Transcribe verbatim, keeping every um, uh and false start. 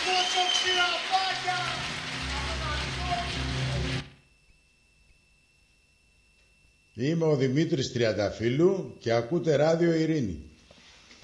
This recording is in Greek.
Είμαι ο Δημήτρης Τριανταφύλου και ακούτε Ράδιο Ειρήνη.